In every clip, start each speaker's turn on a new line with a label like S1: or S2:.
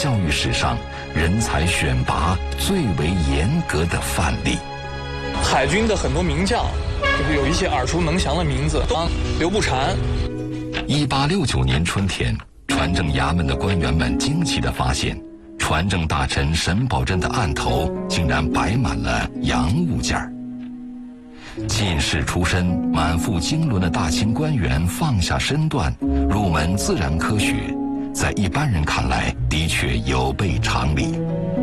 S1: 教育史上人才选拔最为严格的范例。
S2: 海军的很多名将，就是有一些耳熟能详的名字，刘步蟾。
S1: 1869年春天，船政衙门的官员们惊奇地发现，船政大臣沈葆桢的案头竟然摆满了洋物件儿。进士出身、满腹经纶的大清官员放下身段，入门自然科学，在一般人看来的确有悖常理。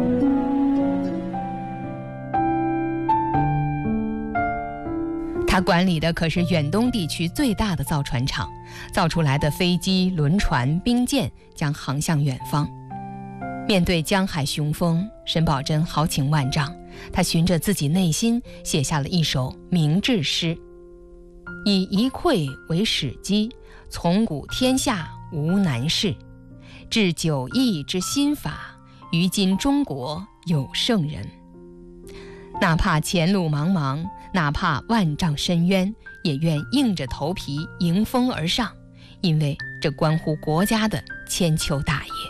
S3: 他管理的可是远东地区最大的造船厂，造出来的飞机、轮船、兵舰将航向远方。面对江海雄风，沈葆桢豪情万丈，他循着自己内心写下了一首明志诗：以一篑为始基，从古天下无难事。治9亿之心法，于今中国有圣人。哪怕前路茫茫，哪怕万丈深渊，也愿硬着头皮迎风而上，因为这关乎国家的千秋大业。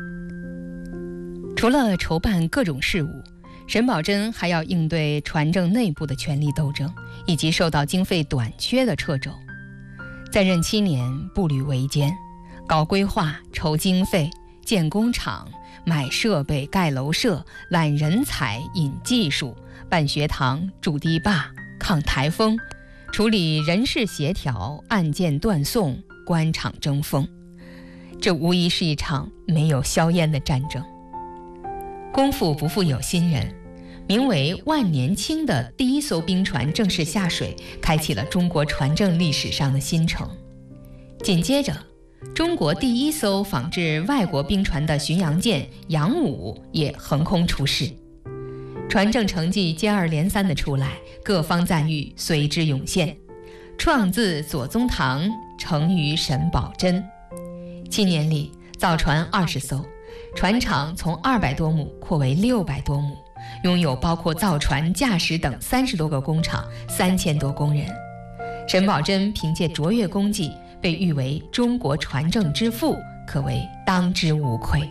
S3: 除了筹办各种事务，沈葆桢还要应对船政内部的权力斗争，以及受到经费短缺的掣肘。在任7年，步履维艰，搞规划、筹经费、建工厂、买设备、盖楼舍、揽人才、引技术、办学堂、筑堤坝、抗台风，处理人事协调、案件断送、官场争锋。这无疑是一场没有硝烟的战争。功夫不负有心人，名为万年青的第一艘兵船正式下水，开启了中国船政历史上的新程。紧接着，中国第一艘仿制外国兵船的巡洋舰扬武也横空出世。船政成绩接二连三的出来，各方赞誉随之涌现。创自左宗棠，成于沈葆桢。7年里造船20艘，船厂从200多亩扩为600多亩，拥有包括造船、驾驶等30多个工厂，3000多工人。沈葆桢凭借卓越功绩，被誉为中国船政之父，可谓当之无愧。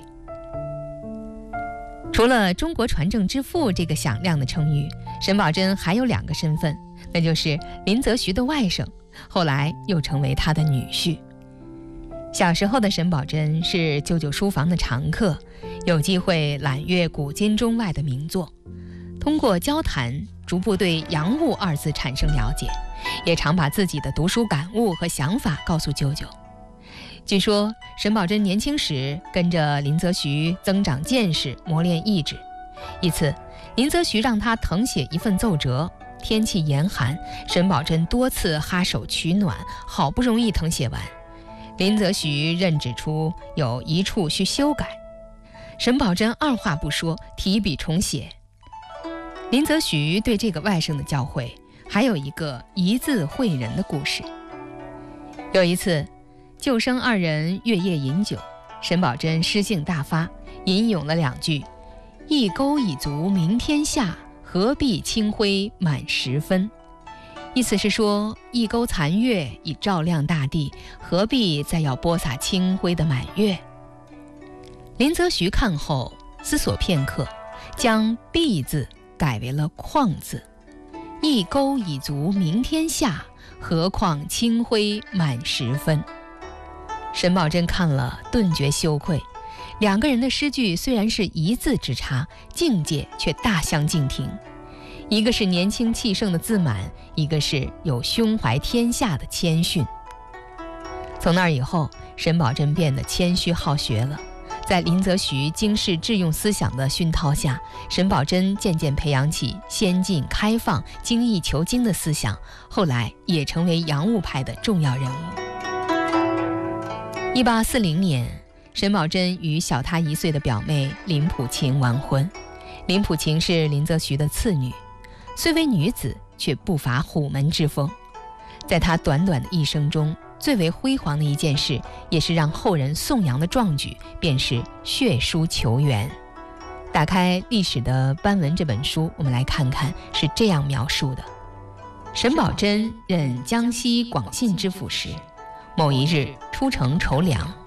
S3: 除了中国船政之父这个响亮的称誉，沈葆桢还有2个身份，那就是林则徐的外甥，后来又成为他的女婿。小时候的沈葆桢是舅舅书房的常客，有机会览阅古今中外的名作，通过交谈逐步对洋务2字产生了解，也常把自己的读书感悟和想法告诉舅舅。据说沈葆桢年轻时跟着林则徐增长见识，磨练意志。一次，林则徐让他誊写一份奏折，天气严寒，沈葆桢多次哈手取暖，好不容易誊写完。林则徐认指出有一处需修改，沈葆桢二话不说，提笔重写。林则徐对这个外甥的教诲，还有一个一字诲人的故事。有一次，舅甥2人月夜饮酒，沈葆桢诗兴大发，吟咏了2句：一钩已足明天下，何必清辉满10分。意思是说，一钩残月已照亮大地，何必再要播撒清辉的满月？林则徐看后思索片刻，将必字改为了况字，一钩已足明天下，何况清辉满10分。沈葆桢看了顿觉羞愧，2个人的诗句虽然是一字之差，境界却大相径庭。一个是年轻气盛的自满，一个是有胸怀天下的谦逊。从那以后，沈葆桢变得谦虚好学了。在林则徐经世致用思想的熏陶下，沈葆桢渐渐培养起先进开放、精益求精的思想，后来也成为洋务派的重要人物。1840年，沈葆桢与小他1岁的表妹林普琴完婚。林普琴是林则徐的次女，虽为女子，却不乏虎门之风。在她短短的一生中，最为辉煌的一件事，也是让后人颂扬的壮举，便是血书求援。打开历史的斑纹这本书，我们来看看是这样描述的：沈葆桢任江西广信知府时，某一日出城筹粮，